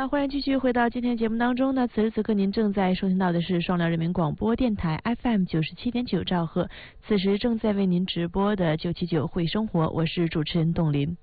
那欢迎继续回到今天节目当中呢。此时此刻您正在收听到的是双辽人民广播电台 FM 97.9兆赫，此时正在为您直播的979会生活，我是主持人董林。